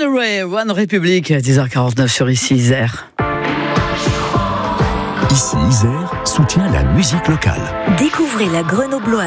Ray, One Republic, 10h49 sur Ici Isère. Ici Isère soutient la musique locale. Découvrez la Grenobloise